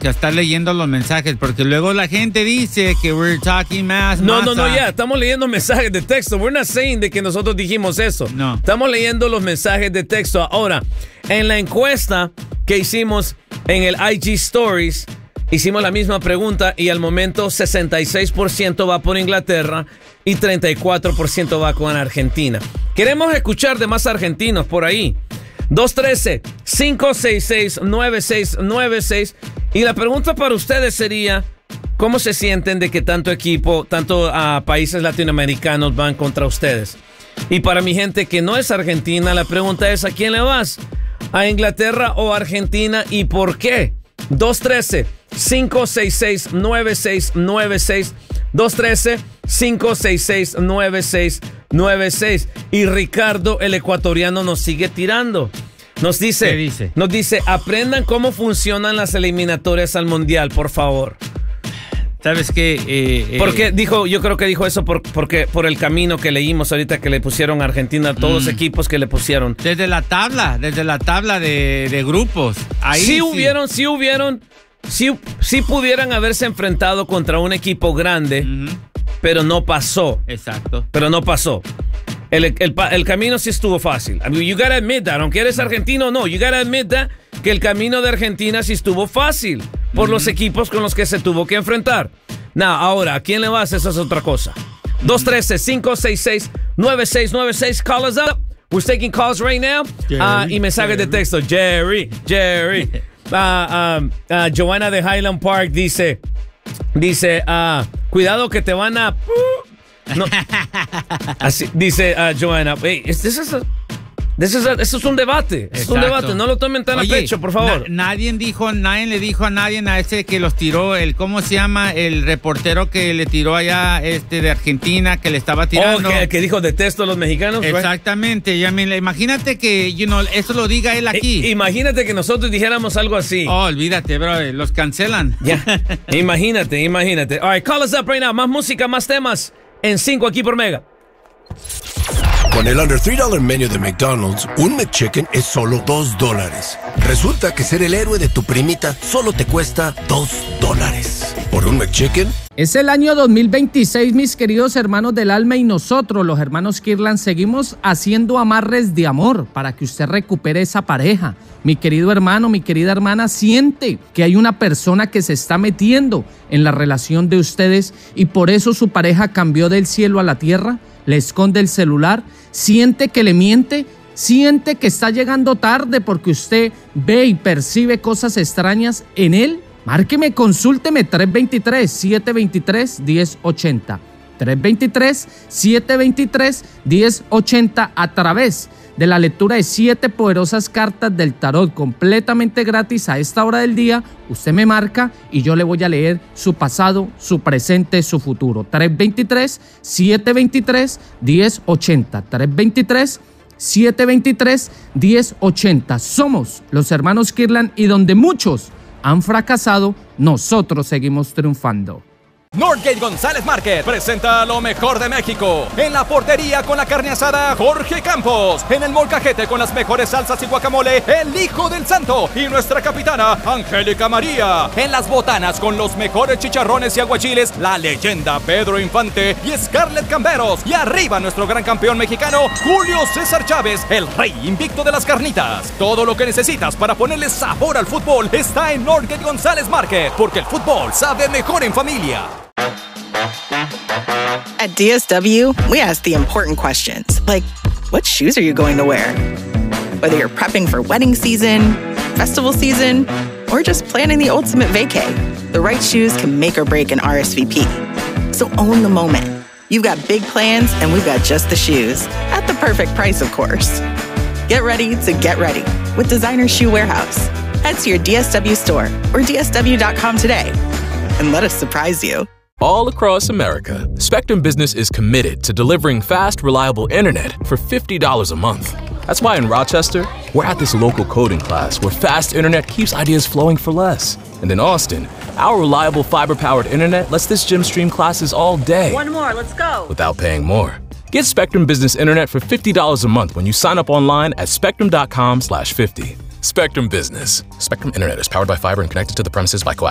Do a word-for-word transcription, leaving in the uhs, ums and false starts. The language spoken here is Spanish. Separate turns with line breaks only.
que estar leyendo los mensajes, porque luego la gente dice que we're talking mass.
No,
masa.
no, no, ya, estamos leyendo mensajes de texto. We're not saying de que nosotros dijimos eso.
No.
Estamos leyendo los mensajes de texto. Ahora, en la encuesta que hicimos en el I G Stories, hicimos la misma pregunta y al momento sesenta y seis por ciento va por Inglaterra y treinta y cuatro por ciento va con Argentina. Queremos escuchar de más argentinos por ahí. dos uno tres, cinco seis seis, nueve seis nueve seis. Y la pregunta para ustedes sería, ¿cómo se sienten de que tanto equipo, tanto uh, países latinoamericanos van contra ustedes? Y para mi gente que no es argentina, la pregunta es, ¿a quién le vas? ¿A Inglaterra o Argentina y por qué? dos uno tres, cinco seis seis, nueve seis nueve seis. dos uno tres, cinco seis seis, nueve seis nueve seis. Y Ricardo, el ecuatoriano, nos sigue tirando. Nos dice,
¿Qué dice?
Nos dice, aprendan cómo funcionan las eliminatorias al Mundial, por favor.
¿Sabes qué? Eh, eh,
Porque dijo, yo creo que dijo eso por, porque, por el camino que leímos ahorita que le pusieron a Argentina, todos mm. los equipos que le pusieron.
Desde la tabla, desde la tabla de, de grupos. Ahí
sí, sí hubieron, sí hubieron, sí, sí pudieran haberse enfrentado contra un equipo grande, uh-huh. pero no pasó.
Exacto.
Pero no pasó. El, el, el camino sí estuvo fácil. I mean, you gotta admit that, aunque eres argentino o no, you gotta admit that, que el camino de Argentina sí estuvo fácil por uh-huh. los equipos con los que se tuvo que enfrentar. Now, ahora, ¿a quién le vas? Esa es otra cosa. dos uno tres, cinco seis seis, nueve seis nueve seis. Call us up. We're taking calls right now. Uh, y mensajes de texto. Jerry, Jerry. Uh, um, uh, Joanna de Highland Park dice, dice, uh, cuidado que te van a... No. Así, dice uh, Joanna, hey, this is a, this is a, esto es un debate, es un debate, no lo tomen tan Oye, a pecho, por favor.
Na, nadie dijo, nadie le dijo a nadie a ese que los tiró, el ¿cómo se llama? El reportero que le tiró allá este de Argentina, que le estaba tirando.
Oh, que, que dijo detesto a los mexicanos.
Exactamente, ya me, imagínate que you know, eso lo diga él aquí.
I, imagínate que nosotros dijéramos algo así.
Oh, olvídate, bro, los cancelan.
Ya, yeah. imagínate, imagínate. All right, call us up right now, más música, más temas. En cinco aquí por Mega.
Con el Under tres dólares menú de McDonald's, un McChicken es solo dos dólares. Resulta que ser el héroe de tu primita solo te cuesta dos dólares. ¿Por un McChicken?
Es el año dos mil veintiséis, mis queridos hermanos del alma, y nosotros, los hermanos Kirlan, seguimos haciendo amarres de amor para que usted recupere esa pareja. Mi querido hermano, mi querida hermana, siente que hay una persona que se está metiendo en la relación de ustedes y por eso su pareja cambió del cielo a la tierra, le esconde el celular, siente que le miente, siente que está llegando tarde porque usted ve y percibe cosas extrañas en él. Márqueme, consúlteme tres dos tres, siete dos tres, uno cero ocho cero. tres dos tres, siete dos tres, uno cero ocho cero a través de la lectura de siete poderosas cartas del tarot completamente gratis a esta hora del día. Usted me marca y yo le voy a leer su pasado, su presente, su futuro. tres dos tres, siete dos tres, uno cero ocho cero. tres dos tres, siete dos tres, uno cero ocho cero. Somos los hermanos Kirlan y donde muchos han fracasado, nosotros seguimos triunfando.
Northgate González Market presenta lo mejor de México. En la portería con la carne asada, Jorge Campos. En el molcajete con las mejores salsas y guacamole, el Hijo del Santo. Y nuestra capitana, Angélica María. En las botanas con los mejores chicharrones y aguachiles, la leyenda Pedro Infante y Scarlett Camberos. Y arriba nuestro gran campeón mexicano, Julio César Chávez, el rey invicto de las carnitas. Todo lo que necesitas para ponerle sabor al fútbol está en Northgate González Market, porque el fútbol sabe mejor en familia.
At D S W, we ask the important questions, like, what shoes are you going to wear? Whether you're prepping for wedding season, festival season, or just planning the ultimate vacay, the right shoes can make or break an R S V P. So own the moment. You've got big plans, and we've got just the shoes, at the perfect price, of course. Get ready to get ready with Designer Shoe Warehouse. Head to your D S W store or D S W dot com today, and let us surprise you.
All across America, Spectrum Business is committed to delivering fast, reliable internet for fifty dollars a month. That's why in Rochester, we're at this local coding class where fast internet keeps ideas flowing for less. And in Austin, our reliable fiber-powered internet lets this gym stream classes all day.
One more, let's go.
Without paying more. Get Spectrum Business Internet for fifty dollars a month when you sign up online at spectrum dot com slash fifty. Spectrum Business. Spectrum Internet is powered by fiber and connected to the premises by coax.